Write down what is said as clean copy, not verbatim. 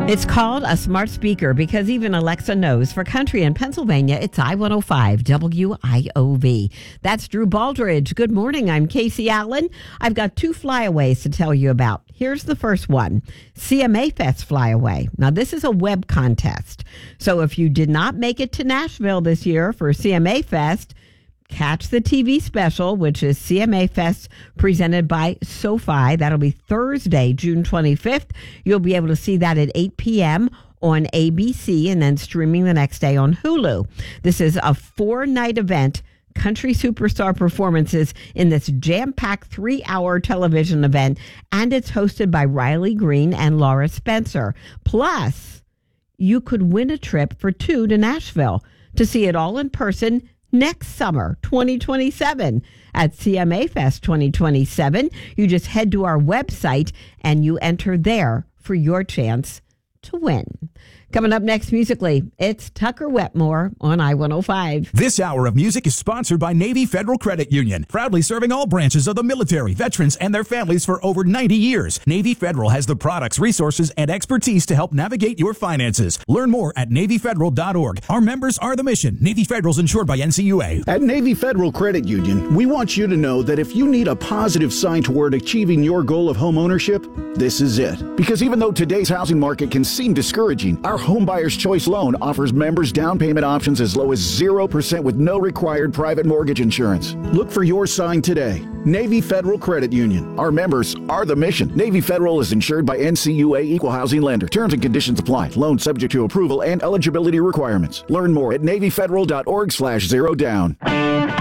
It's called a smart speaker because even Alexa knows. For country in Pennsylvania, it's I-105 WIOV. That's Drew Baldridge. Good morning. I'm Casey Allen. I've got two flyaways to tell you about. Here's the first one, CMA Fest Flyaway. Now, this is a web contest. So if you did not make it to Nashville this year for CMA Fest, catch the TV special, which is CMA Fest presented by SoFi. That'll be Thursday, June 25th. You'll be able to see that at 8 p.m. on ABC and then streaming the next day on Hulu. This is a 4-night event. Country superstar performances in this jam-packed 3-hour television event, and it's hosted by Riley Green and Laura Spencer. Plus, you could win a trip for 2 to Nashville to see it all in person next summer, 2027, at CMA Fest 2027. You just head to our website and you enter there for your chance to win. Coming up next musically, it's Tucker Wetmore on I-105. This hour of music is sponsored by Navy Federal Credit Union, proudly serving all branches of the military, veterans, and their families for over 90 years. Navy Federal has the products, resources, and expertise to help navigate your finances. Learn more at NavyFederal.org. Our members are the mission. Navy Federal is insured by NCUA. At Navy Federal Credit Union, we want you to know that if you need a positive sign toward achieving your goal of home ownership, this is it. Because even though today's housing market can seem discouraging, our Home Buyer's Choice loan offers members down payment options as low as 0% with no required private mortgage insurance. Look for your sign today. Navy Federal Credit Union. Our members are the mission. Navy Federal is insured by NCUA Equal Housing Lender. Terms and conditions apply. Loan subject to approval and eligibility requirements. Learn more at NavyFederal.org/0down.